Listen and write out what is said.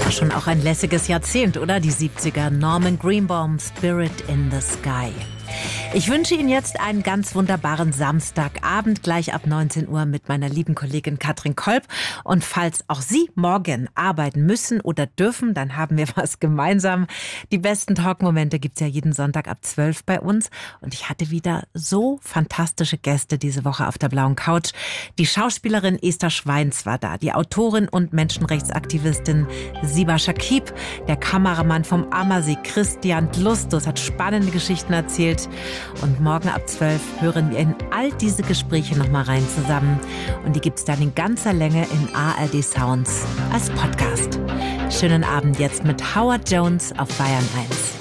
Ja, schon auch ein lässiges Jahrzehnt, oder? Die 70er. Norman Greenbaum, Spirit in the Sky. Ich wünsche Ihnen jetzt einen ganz wunderbaren Samstagabend, gleich ab 19 Uhr mit meiner lieben Kollegin Katrin Kolb. Und falls auch Sie morgen arbeiten müssen oder dürfen, dann haben wir was gemeinsam. Die besten Talkmomente gibt's ja jeden Sonntag ab 12 bei uns. Und ich hatte wieder so fantastische Gäste diese Woche auf der blauen Couch. Die Schauspielerin Esther Schweins war da, die Autorin und Menschenrechtsaktivistin Siba Shakib, der Kameramann vom Ammersee Christian Lustus hat spannende Geschichten erzählt. Und morgen ab 12 hören wir in all diese Gespräche nochmal rein zusammen. Und die gibt's dann in ganzer Länge in ARD Sounds als Podcast. Schönen Abend jetzt mit Howard Jones auf Bayern 1.